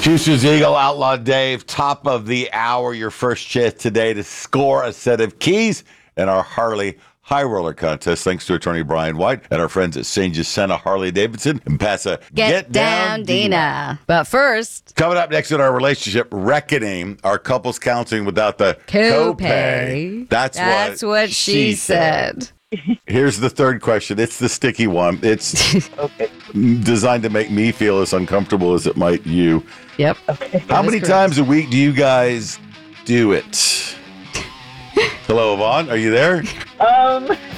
Houston's Eagle, Outlaw Dave, top of the hour. Your first chance today to score a set of keys in our Harley High Roller Contest. Thanks to attorney Brian White and our friends at St. Jacinta Harley Davidson and Passa. Get down, Dina. But first, coming up next in our relationship reckoning, our couples counseling without the copay. That's what she said. Here's the third question. It's the sticky one. It's designed to make me feel as uncomfortable as it might you. Yep. Okay. How many times a week do you guys do it? Hello, Yvonne. Are you there?